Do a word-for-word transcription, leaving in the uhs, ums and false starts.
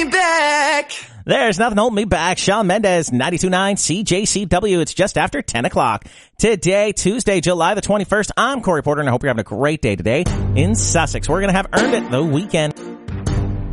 me back. There's nothing holding me back. Shawn Mendes, ninety-two point nine C J C W. It's just after ten o'clock. Today, Tuesday, July the twenty-first. I'm Corey Porter, and I hope you're having a great day today in Sussex. We're going to have Earned It the weekend.